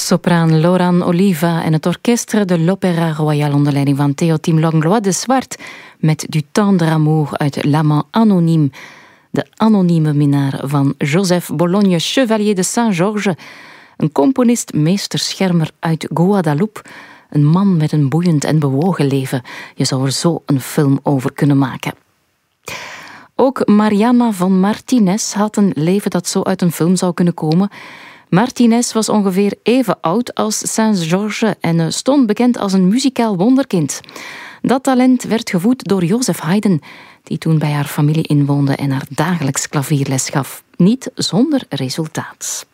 Sopraan Laurent Oliva en het Orchestre de l'Opéra Royal onder leiding van Théotime Langlois de Zwart met Du tendre amour uit L'amant anonyme, de anonieme minnaar van Joseph Bologne, Chevalier de Saint-Georges, een componist, meesterschermer uit Guadeloupe, een man met een boeiend en bewogen leven. Je zou er zo een film over kunnen maken. Ook Mariana van Martinez had een leven dat zo uit een film zou kunnen komen. Martinez was ongeveer even oud als Saint-Georges en stond bekend als een muzikaal wonderkind. Dat talent werd gevoed door Joseph Haydn, die toen bij haar familie inwoonde en haar dagelijks klavierles gaf. Niet zonder resultaat.